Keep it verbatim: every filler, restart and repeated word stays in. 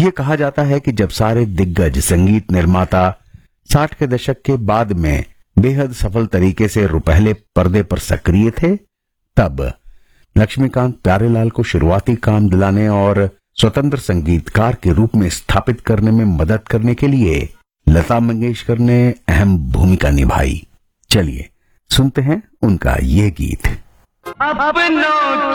ये कहा जाता है कि जब सारे दिग्गज संगीत निर्माता साठ के दशक के बाद में बेहद सफल तरीके से रुपहले पर्दे पर सक्रिय थे, तब लक्ष्मीकांत प्यारेलाल को शुरुआती काम दिलाने और स्वतंत्र संगीतकार के रूप में स्थापित करने में मदद करने के लिए लता मंगेशकर ने अहम भूमिका निभाई। चलिए सुनते हैं उनका ये गीत। अपनों